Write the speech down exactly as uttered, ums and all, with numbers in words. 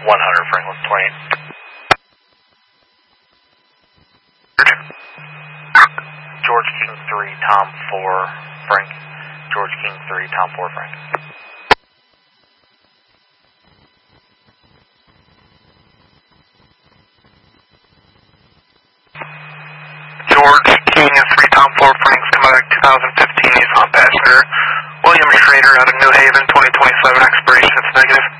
one hundred Franklin Plain. George King three, Tom four, Frank. George King three, Tom four, Frank. George King and three, Tom four, Frank's Comatic twenty fifteen Nissan passenger. William Schrader out of New Haven, twenty twenty-seven expiration, it's negative.